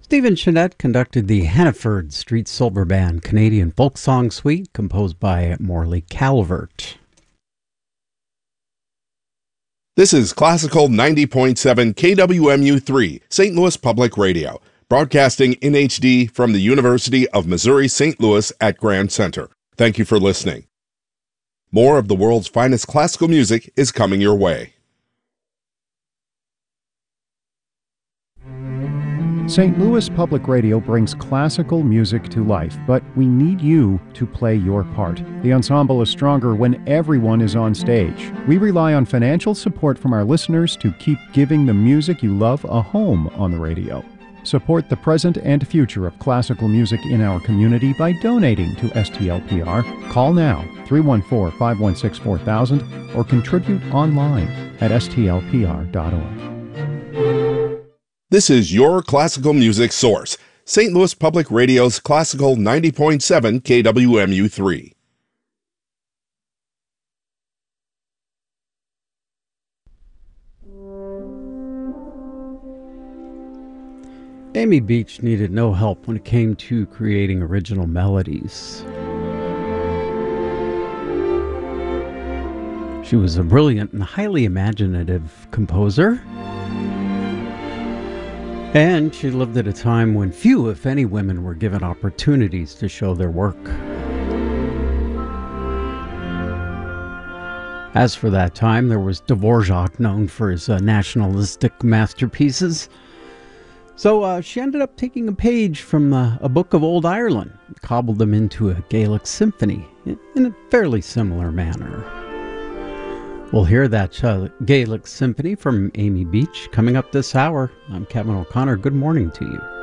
Stephen Chenette conducted the Hannaford Street Silver Band Canadian folk song suite composed by Morley Calvert. This is Classical 90.7 KWMU3, St. Louis Public Radio, broadcasting in HD from the University of Missouri St. Louis at Grand Center. Thank you for listening. More of the world's finest classical music is coming your way. St. Louis Public Radio brings classical music to life, but we need you to play your part. The ensemble is stronger when everyone is on stage. We rely on financial support from our listeners to keep giving the music you love a home on the radio. Support the present and future of classical music in our community by donating to STLPR. Call now, 314-516-4000, or contribute online at stlpr.org. This is your classical music source, St. Louis Public Radio's Classical 90.7 KWMU3. Amy Beach needed no help when it came to creating original melodies. She was a brilliant and highly imaginative composer. And she lived at a time when few, if any, women were given opportunities to show their work. As for that time, there was Dvorak, known for his nationalistic masterpieces. So she ended up taking a page from a book of Old Ireland, cobbled them into a Gaelic symphony in a fairly similar manner. We'll hear that Gaelic symphony from Amy Beach coming up this hour. I'm Kevin O'Connor. Good morning to you.